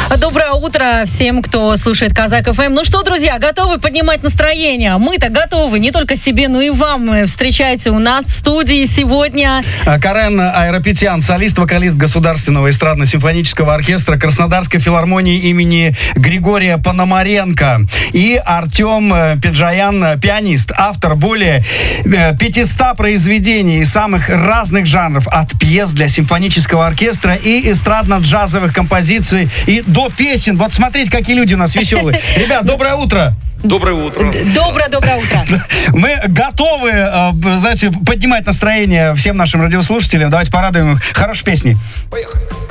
Доброе утро всем, кто слушает Казак ФМ. Ну что, друзья, готовы поднимать настроение? Мы-то готовы не только себе, но и вам. Встречайте у нас в студии сегодня Карен Айрапетян, солист, вокалист Государственного эстрадно-симфонического оркестра Краснодарской филармонии имени Григория Пономаренко. И Артем Педжаян, пианист, автор более 500 произведений самых разных жанров, от пьес для симфонического оркестра и эстрадно-джазовых композиций, и до песен. Вот смотрите, какие люди у нас веселые. Ребят, доброе утро! Доброе утро. Доброе утро. Мы готовы, знаете, поднимать настроение всем нашим радиослушателям. Давайте порадуем их хорошей песней. Поехали.